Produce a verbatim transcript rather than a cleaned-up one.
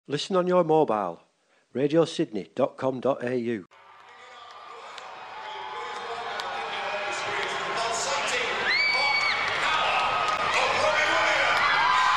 Listen on your mobile. radio sydney dot com dot a u